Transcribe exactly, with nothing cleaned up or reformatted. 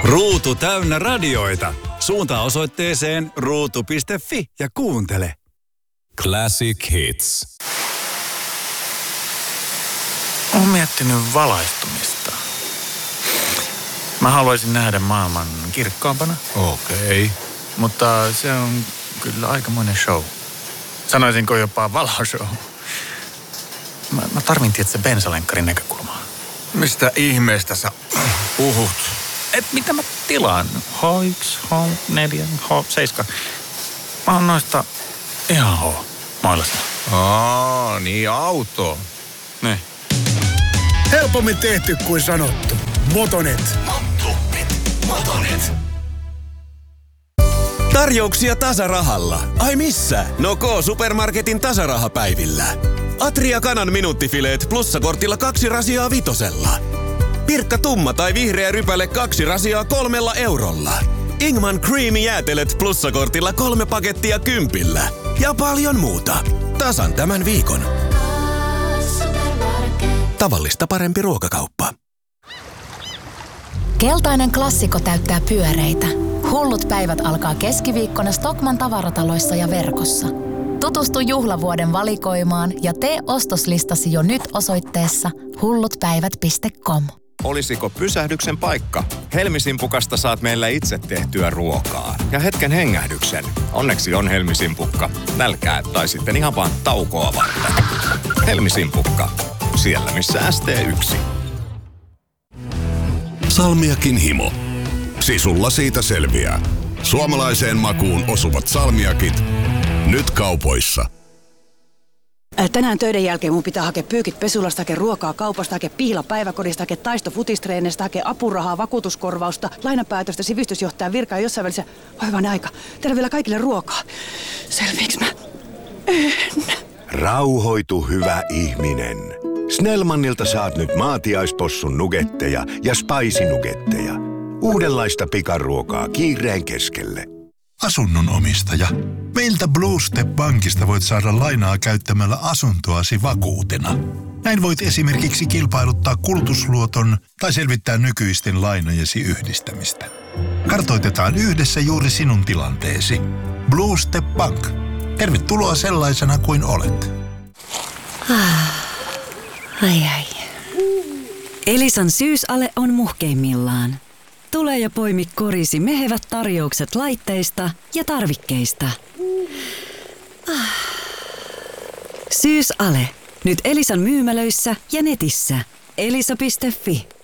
Ruutu täynnä radioita. Suuntaa osoitteeseen ruutu piste fi ja kuuntele. Classic Hits. Olen miettinyt valaistumista. Mä haluaisin nähdä maailman kirkkaampana. Okei. Okay. Mutta se on kyllä aikamoinen show. Sanoisinko jopa valoshow. Mä, mä tarvin tietysti bensalenkkarin näkökulmaa. Mistä ihmeestä sä puhut? Et mitä mä tilaan? H yksi, H neljä, H seitsemän. Mä oon noista ihan H mailasta. Aa, niin auto. Ne. Helpommin tehty kuin sanottu. Motonet. Motonet. Tarjouksia tasarahalla. Ai missä? No K-Supermarketin tasarahapäivillä. Atria kanan minuuttifileet plussakortilla kaksi rasiaa vitosella. Pirkka tumma tai vihreä rypäle kaksi rasiaa kolmella eurolla. Ingman Creamy jäätelet plussakortilla kolme pakettia kympillä. Ja paljon muuta. Tasan tämän viikon. Tavallista parempi ruokakauppa. Keltainen klassikko täyttää pyöreitä. Hullut päivät alkaa keskiviikkona Stockmann tavarataloissa ja verkossa. Tutustu juhlavuoden valikoimaan ja tee ostoslistasi jo nyt osoitteessa hullutpäivät piste com. Olisiko pysähdyksen paikka? Helmisimpukasta saat meillä itse tehtyä ruokaa. Ja hetken hengähdyksen. Onneksi on Helmisimpukka. Nälkää tai sitten ihan vaan taukoa varten. Helmisimpukka. Siellä missä S T yksi. Salmiakin himo. Sisulla siitä selviää. Suomalaiseen makuun osuvat salmiakit. Nyt kaupoissa. Tänään töiden jälkeen mun pitää hakea pyykit pesulasta, hakea ruokaa kaupasta, hakea pihla päiväkodista, hakea taisto futistreenistä, hakea apurahaa, vakuutuskorvausta, lainapäätöstä, sivistysjohtajan virkaa jossain välissä. Vai vaan aika. Tehdään vielä kaikille ruokaa. Selviiks mä? En. Rauhoitu, hyvä ihminen. Snellmannilta saat nyt maatiaispossun nugetteja ja spicy nugetteja. Uudenlaista pikaruokaa kiireen keskelle. Asunnon omistaja. Meiltä Blue Step Bankista voit saada lainaa käyttämällä asuntoasi vakuutena. Näin voit esimerkiksi kilpailuttaa kulutusluoton tai selvittää nykyisten lainojesi yhdistämistä. Kartoitetaan yhdessä juuri sinun tilanteesi. Blue Step Bank. Tervetuloa sellaisena kuin olet. Ai ai. Elisan syysale on muhkeimmillaan. Tule ja poimi korisi mehevät tarjoukset laitteista ja tarvikkeista. Syysale. Nyt Elisan myymälöissä ja netissä. elisa piste fi.